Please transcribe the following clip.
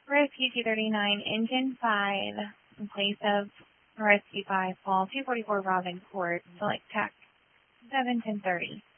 Rescue 239, Engine 5, in place of Rescue 5, Fall 244 Robin Court, select TAC 71030.